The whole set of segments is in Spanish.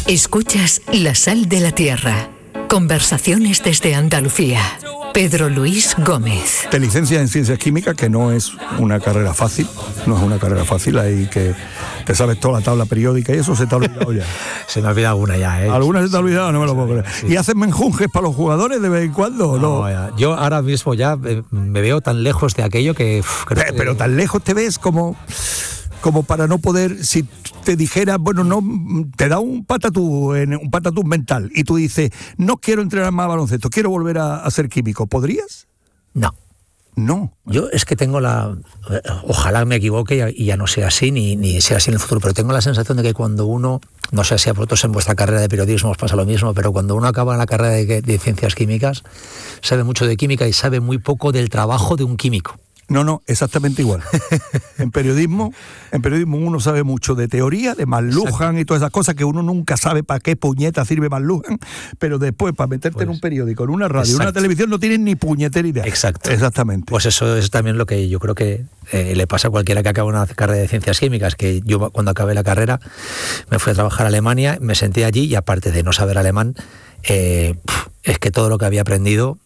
Escuchas La Sal de la Tierra. Conversaciones desde Andalucía. Pedro Luis Gómez. Te licencias en Ciencias Químicas, que no es una carrera fácil. No es una carrera fácil, ahí que te sabes toda la tabla periódica y eso se te ha olvidado ya. Se me ha olvidado alguna ya, ¿eh? ¿Alguna se te ha olvidado? No me lo puedo creer. Sí. ¿Y haces menjunjes para los jugadores de vez en cuando? No. Ya. Yo ahora mismo ya me veo tan lejos de aquello que... Pero tan lejos te ves como para no poder, si te dijera, bueno, no, te da un patatús mental y tú dices, no quiero entrenar más baloncesto, quiero volver a ser químico, ¿podrías? No. No. Yo es que tengo ojalá me equivoque y ya no sea así, ni sea así en el futuro, pero tengo la sensación de que cuando uno, no sé si a vosotros en vuestra carrera de periodismo os pasa lo mismo, pero cuando uno acaba la carrera de ciencias químicas, sabe mucho de química y sabe muy poco del trabajo de un químico. No, exactamente igual. En periodismo uno sabe mucho de teoría, de McLuhan y todas esas cosas que uno nunca sabe para qué puñeta sirve McLuhan, pero después para meterte en un periódico, en una radio, en una televisión no tienes ni puñetera idea. Exacto. Exactamente. Pues eso es también lo que yo creo que le pasa a cualquiera que acaba una carrera de ciencias químicas, que yo cuando acabé la carrera me fui a trabajar a Alemania, me senté allí y aparte de no saber alemán, es que todo lo que había aprendido,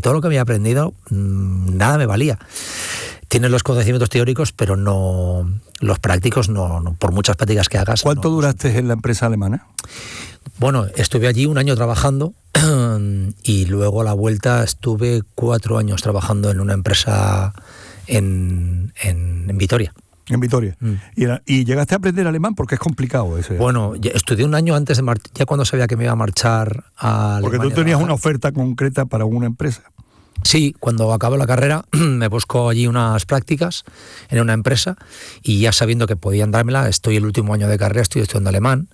nada me valía. Tienes los conocimientos teóricos, pero no los prácticos, no por muchas prácticas que hagas. ¿Cuánto duraste en la empresa alemana? Bueno, estuve allí un año trabajando y luego a la vuelta estuve 4 años trabajando en una empresa en Vitoria. En Vitoria. ¿Y llegaste a aprender alemán? Porque es complicado eso. Bueno, estudié un año antes de ya cuando sabía que me iba a marchar a Alemania. Porque tú tenías una oferta concreta para una empresa. Sí, cuando acabo la carrera me busco allí unas prácticas en una empresa y ya sabiendo que podían dármela, estoy el último año de carrera, estoy estudiando alemán,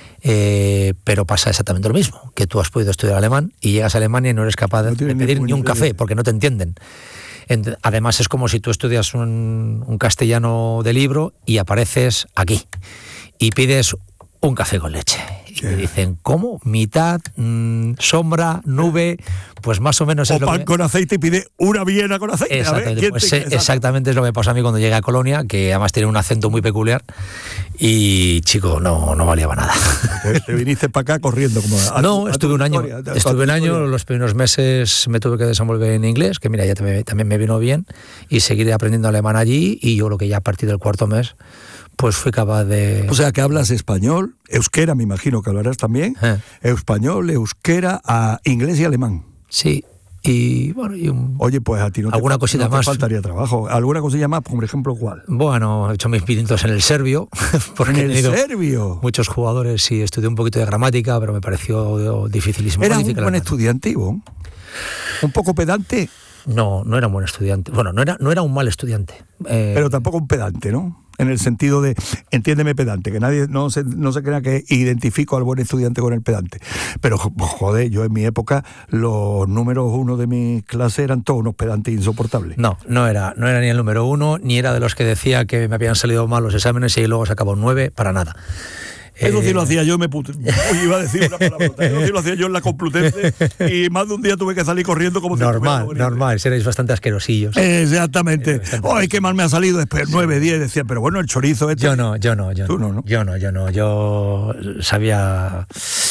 pero pasa exactamente lo mismo, que tú has podido estudiar alemán y llegas a Alemania y no eres capaz de pedir ni un café porque no te entienden. Además es como si tú estudias un castellano de libro y apareces aquí y pides un café con leche. Y te dicen, ¿cómo? Mitad, sombra, nube, pues más o menos es lo que... O pan con aceite y pide una Viena con aceite. Exactamente, exactamente es lo que pasó a mí cuando llegué a Colonia, que además tiene un acento muy peculiar y, chico, no valía para nada. Te viniste para acá corriendo. Estuve un año, los primeros meses me tuve que desenvolver en inglés, que mira, ya también me vino bien, y seguiré aprendiendo alemán allí, y yo creo que ya a partir del 4º mes pues fui capaz de... O sea, que hablas español, euskera, me imagino que hablarás también, español, euskera, inglés y alemán. Sí, y bueno... Oye, pues a ti alguna cosita más. Te faltaría trabajo. ¿Alguna cosilla más, por ejemplo, cuál? Bueno, he hecho mis pinitos en el serbio. ¿En el serbio? Muchos jugadores, sí, estudié un poquito de gramática, pero me pareció dificilísimo. ¿Eras un buen estudiante, Ivonne? ¿Un poco pedante? No era un buen estudiante. Bueno, no era un mal estudiante. Pero tampoco un pedante, ¿no? En el sentido de, entiéndeme pedante, que nadie no se crea que identifico al buen estudiante con el pedante. Pero, joder, yo en mi época, los números 1 de mi clase eran todos unos pedantes insoportables. No era ni el número 1, ni era de los que decía que me habían salido mal los exámenes y luego sacaba un 9, para nada. Eso sí lo hacía yo, iba a decir una palabrota. Eso sí lo hacía yo en la Complutense y más de un día tuve que salir corriendo como... Normal, seréis bastante asquerosillos. Exactamente. ¡Ay, qué mal me ha salido! Después 9, 10, decía, pero bueno, el chorizo este... Yo no. ¿Tú no? Yo sabía...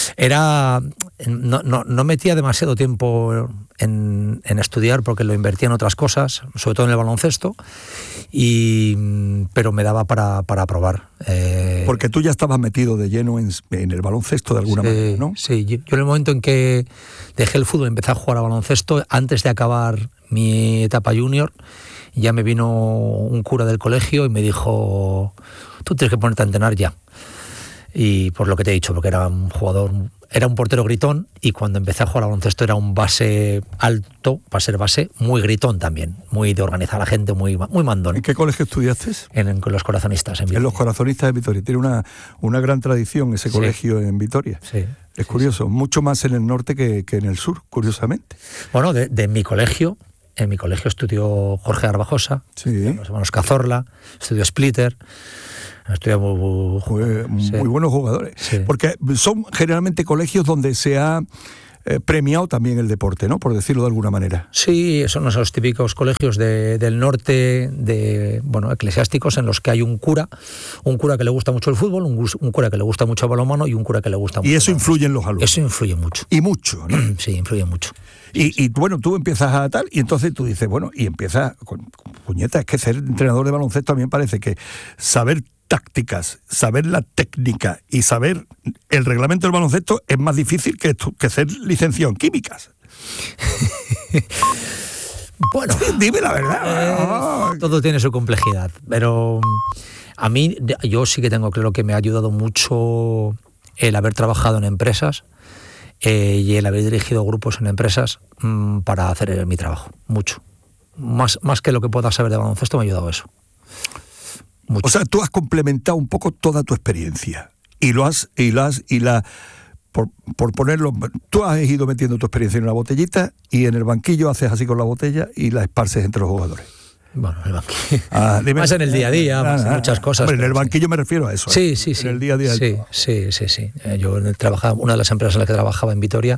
No metía demasiado tiempo en estudiar porque lo invertía en otras cosas, sobre todo en el baloncesto, pero me daba para probar. Porque tú ya estabas metido de lleno en el baloncesto de alguna manera, ¿no? Sí, yo en el momento en que dejé el fútbol, empecé a jugar a baloncesto, antes de acabar mi etapa junior, ya me vino un cura del colegio y me dijo, tú tienes que ponerte a entrenar ya. Y por lo que te he dicho, porque era un portero gritón, y cuando empecé a jugar a baloncesto era un base alto, para ser base, muy gritón también, muy de organizar a la gente, muy mandón. ¿En qué colegio estudiaste? En los Corazonistas, en Vitoria. En los Corazonistas de Vitoria. Tiene una gran tradición ese colegio en Vitoria. Sí. Es curioso, mucho más en el norte que en el sur, curiosamente. Bueno, de mi colegio, en mi colegio estudió Jorge Garbajosa, los hermanos Cazorla, estudió Splitter. Estudiamos muy buenos jugadores, porque son generalmente colegios donde se ha premiado también el deporte, ¿no? Por decirlo de alguna manera. Sí, son esos típicos colegios del norte, eclesiásticos, en los que hay un cura que le gusta mucho el fútbol, un cura que le gusta mucho el balonmano y un cura que le gusta mucho. Y eso influye en los alumnos. Eso influye mucho. Y mucho, ¿no? Sí, influye mucho. Y bueno, tú empiezas a tal, y entonces tú dices, bueno, y empiezas con puñeta, es que ser entrenador de baloncesto también parece que saber tácticas, saber la técnica y saber el reglamento del baloncesto es más difícil que ser licenciado en químicas. Bueno, dime la verdad. Todo tiene su complejidad, pero a mí, yo sí que tengo claro que me ha ayudado mucho el haber trabajado en empresas y el haber dirigido grupos en empresas para hacer mi trabajo, mucho. Más que lo que pueda saber de baloncesto me ha ayudado eso. Mucho. O sea, tú has complementado un poco toda tu experiencia por ponerlo, tú has ido metiendo tu experiencia en una botellita y en el banquillo haces así con la botella y la esparces entre los jugadores. Bueno, en el banquillo. Más en el día a día, más en muchas cosas. Bueno, en el banquillo me refiero a eso. Sí. En el día a día. Sí. Yo trabajaba, una de las empresas en las que trabajaba en Vitoria,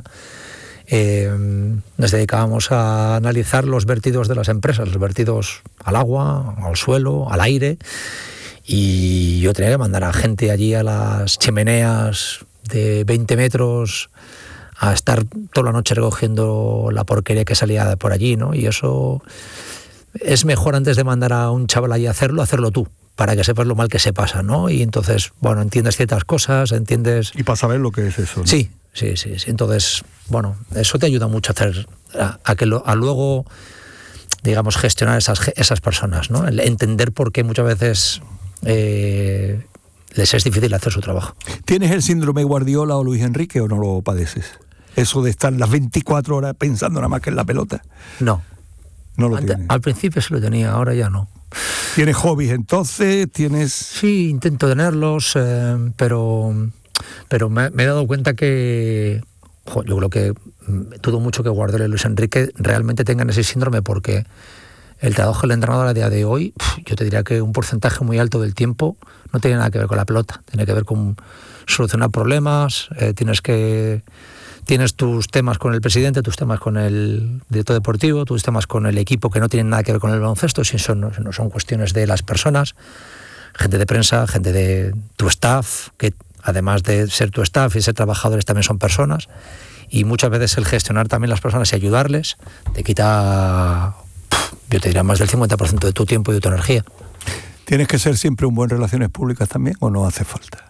nos dedicábamos a analizar los vertidos de las empresas, los vertidos al agua, al suelo, al aire, y yo tenía que mandar a gente allí a las chimeneas de 20 metros a estar toda la noche recogiendo la porquería que salía de por allí, ¿no? Y eso es mejor, antes de mandar a un chaval allí a hacerlo tú, para que sepas lo mal que se pasa, ¿no? Y entonces, bueno, entiendes ciertas cosas, entiendes... Y para saber lo que es eso, ¿no? Sí. Entonces, bueno, eso te ayuda mucho a luego, digamos, gestionar esas personas, ¿no? El entender por qué muchas veces les es difícil hacer su trabajo. ¿Tienes el síndrome Guardiola o Luis Enrique o no lo padeces? Eso de estar las 24 horas pensando nada más que en la pelota. No. No lo tienes. Al principio sí lo tenía, ahora ya no. ¿Tienes hobbies entonces? Sí, intento tenerlos, pero me he dado cuenta que yo creo que dudo mucho que Guardiola y Luis Enrique realmente tengan ese síndrome, porque el trabajo del entrenador a día de hoy, yo te diría que un porcentaje muy alto del tiempo no tiene nada que ver con la pelota, tiene que ver con solucionar problemas, tienes tus temas con el presidente, tus temas con el director deportivo, tus temas con el equipo que no tienen nada que ver con el baloncesto, si no son cuestiones de las personas, gente de prensa, gente de tu staff, que además de ser tu staff y ser trabajadores también son personas, y muchas veces el gestionar también las personas y ayudarles te quita, yo te diría, más del 50% de tu tiempo y de tu energía. ¿Tienes que ser siempre un buen relaciones públicas también o no hace falta?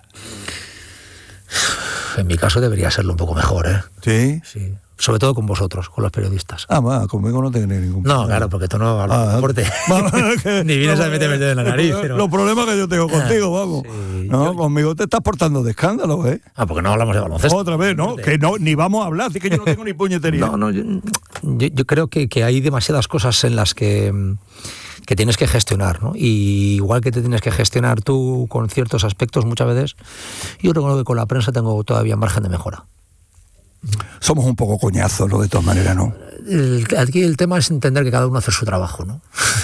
En mi caso debería serlo un poco mejor, ¿eh? ¿Sí? Sí. Sobre todo con vosotros, con los periodistas. Conmigo no tienes ningún problema. No, claro, porque tú no hablas de deporte. Ni vienes a meterme en la nariz. Los problemas que yo tengo contigo, vamos. Sí, conmigo te estás portando de escándalo, ¿eh? Porque no hablamos de baloncesto. Otra vez, ¿no? Que no, ni vamos a hablar, así que yo no tengo ni puñetería. No, yo creo que hay demasiadas cosas en las que tienes que gestionar, ¿no? Y igual que te tienes que gestionar tú con ciertos aspectos muchas veces, yo creo que con la prensa tengo todavía margen de mejora. Somos un poco coñazos, ¿no? De todas maneras, ¿no? Aquí el tema es entender que cada uno hace su trabajo, ¿no?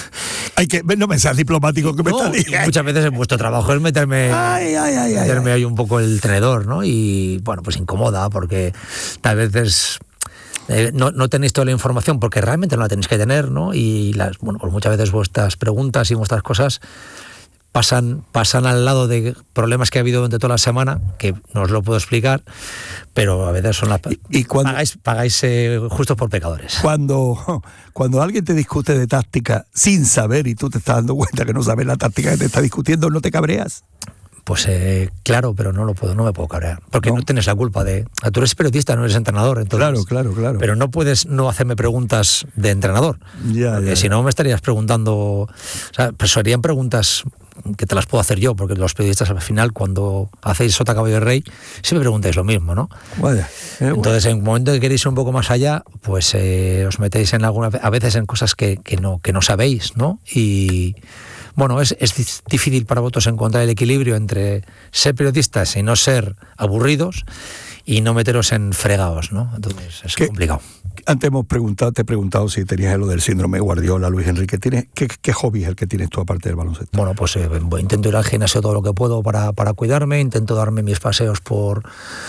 No me seas diplomático que me estás diciendo. Muchas veces en vuestro trabajo es meterme ahí un poco el tenedor, ¿no? Y bueno, pues incomoda, porque a veces no tenéis toda la información porque realmente no la tenéis que tener, ¿no? Y pues muchas veces vuestras preguntas y vuestras cosas pasan al lado de problemas que ha habido durante toda la semana, que no os lo puedo explicar, pero a veces son pagáis justos por pecadores. Cuando alguien te discute de táctica sin saber y tú te estás dando cuenta que no sabes la táctica que te está discutiendo, ¿no te cabreas? Pues claro, pero no me puedo cabrear, porque no tienes la culpa de... Tú eres periodista, no eres entrenador, entonces... Claro. Pero no puedes no hacerme preguntas de entrenador, porque si no me estarías preguntando... O sea, pues serían preguntas que te las puedo hacer yo, porque los periodistas al final, cuando hacéis Sota, Caballo y Rey, siempre preguntáis lo mismo, ¿no? Entonces, en el momento que queréis ir un poco más allá, pues os metéis a veces en cosas que no sabéis, ¿no? Y... Bueno, es difícil para vosotros encontrar el equilibrio entre ser periodistas y no ser aburridos y no meteros en fregados, ¿no? Entonces es complicado. Antes te he preguntado si tenías lo del síndrome Guardiola, Luis Enrique. ¿Qué hobby es el que tienes tú aparte del baloncesto? Bueno, pues intento ir al gimnasio todo lo que puedo para cuidarme, intento darme mis paseos por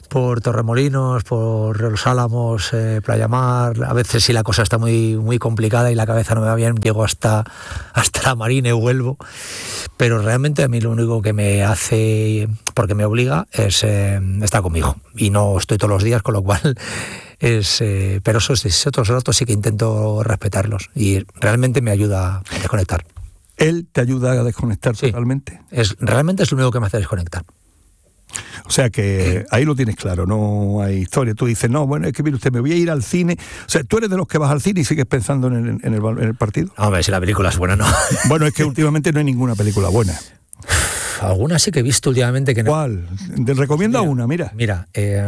por Torremolinos, por Los Álamos, Playa Mar. A veces si la cosa está muy, muy complicada y la cabeza no me va bien, llego hasta la Marina y vuelvo. Pero realmente a mí lo único que me hace, porque me obliga, es estar con mi hijo. Y no estoy todos los días, con lo cual pero esos otros ratos sí que intento respetarlos. Y realmente me ayuda a desconectar. ¿Él te ayuda a desconectar totalmente? Realmente es lo único que me hace desconectar. O sea que ahí lo tienes claro, no hay historia. Tú dices, no, bueno, es que mire usted, me voy a ir al cine. O sea, tú eres de los que vas al cine y sigues pensando en el partido. Hombre, si la película es buena, no. Bueno, es que últimamente no hay ninguna película buena. Algunas sí que he visto últimamente que no. ¿Cuál? Te recomiendo una, mira. Mira,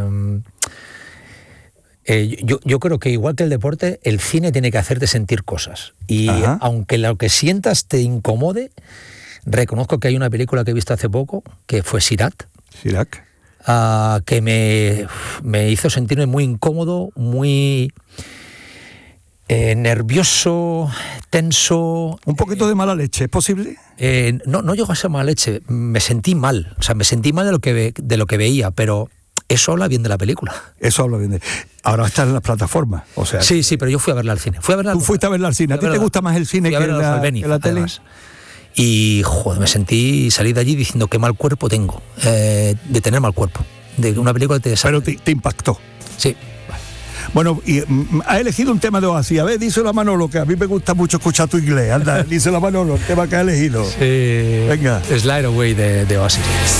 yo creo que igual que el deporte, el cine tiene que hacerte sentir cosas. Y aunque lo que sientas te incomode, reconozco que hay una película que he visto hace poco, que fue Sirac, que me hizo sentirme muy incómodo, muy nervioso, tenso. ¿Un poquito de mala leche? ¿Es posible? No llegó a ser mala leche, me sentí mal. O sea, me sentí mal de lo que veía, pero eso habla bien de la película. Eso habla bien de... Ahora está en las plataformas. O sea, sí, pero yo fui a verla al cine. Tú fuiste a verla al cine. ¿A ti te gusta más el cine que la tele? Además. Y joder, salí de allí diciendo qué mal cuerpo tengo, de tener mal cuerpo, de una película que te desarrolla. Pero te impactó. Sí. Bueno, y ha elegido un tema de Oasis. A ver, díselo a Manolo, que a mí me gusta mucho escuchar tu inglés. Anda, díselo a Manolo, el tema que ha elegido. Sí. Venga. Slide Away de Oasis.